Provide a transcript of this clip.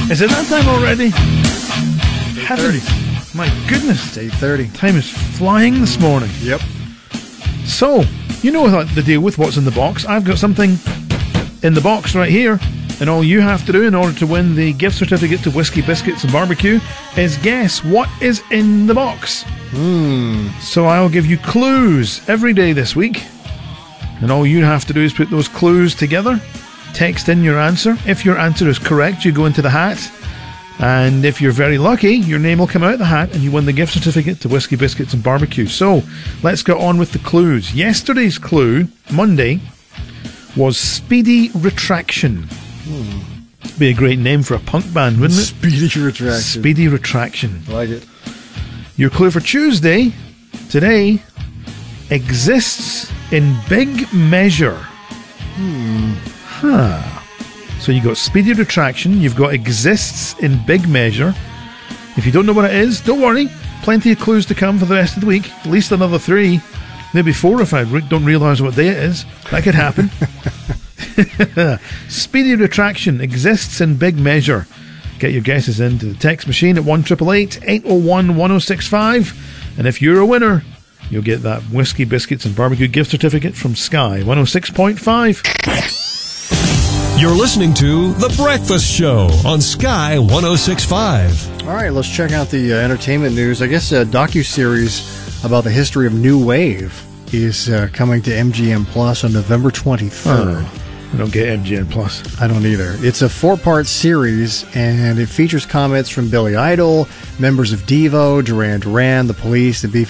Is it that time already? Heavens. My goodness. It's 8:30. Time is flying this morning. Yep. So, you know the deal with what's in the box. I've got something in the box right here, and all you have to do in order to win the gift certificate to Whiskey Biscuits and Barbecue is guess what is in the box. So I'll give you clues every day this week, and all you have to do is put those clues together, text in your answer. If your answer is correct, you go into the hat, and if you're very lucky, your name will come out of the hat and you win the gift certificate to Whiskey Biscuits and Barbecue. So let's get on with the clues. Yesterday's clue, Monday, was Speedy Retraction. Be a great name for a punk band, wouldn't it? Speedy Retraction. Speedy Retraction. I like it. Your clue for Tuesday, today, exists in big measure. So you got Speedy Retraction, you've got exists in big measure. If you don't know what it is, don't worry. Plenty of clues to come for the rest of the week. At least another 3, maybe 4 if I don't realise what day it is. That could happen. Speedy Retraction exists in big measure. Get your guesses into the text machine at 1-888-801-1065. And if you're a winner, you'll get that Whiskey Biscuits and Barbecue gift certificate from Sky 106.5. You're listening to The Breakfast Show on Sky 106.5. All right, let's check out the entertainment news. I guess a docuseries about the history of New Wave is coming to MGM Plus on November 23rd. I don't get MGM Plus. I don't either. It's a 4-part series, and it features comments from Billy Idol, members of Devo, Duran Duran, The Police, the